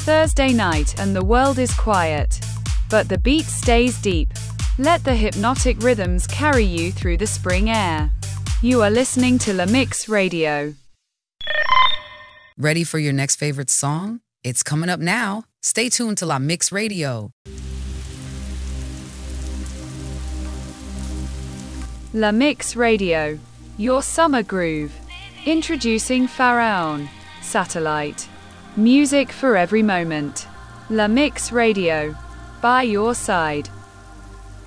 Thursday night and the world is quiet, but the beat stays deep. Let the hypnotic rhythms carry you through the spring air. You are listening to La Mix Radio. Ready for your next favorite song? It's coming up now. Stay tuned to La Mix Radio. La Mix Radio, your summer groove. Introducing Pharaon, Satellite. Music for every moment. La Mix Radio, by your side.